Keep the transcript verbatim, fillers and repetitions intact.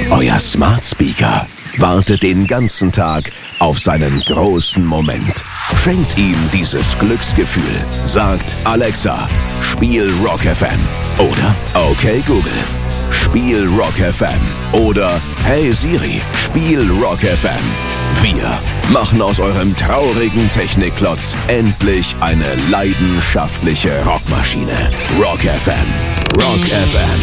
Euer Smart Speaker wartet den ganzen Tag auf seinen großen Moment. Schenkt ihm dieses Glücksgefühl. Sagt Alexa, spiel Rock F M. Oder okay Google, spiel Rock F M. Oder hey Siri, spiel Rock F M. Wir machen aus eurem traurigen Technikklotz endlich eine leidenschaftliche Rockmaschine. Rock F M. Rock F M.